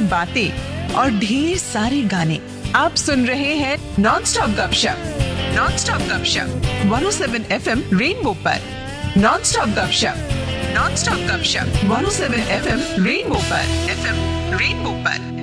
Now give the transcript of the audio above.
बातें और ढेर सारे गाने। आप सुन रहे हैं नॉन स्टॉप गपशप। नॉन स्टॉप गपशप 107 FM रेनबो पर। नॉन स्टॉप गपशप 107 FM रेनबो पर।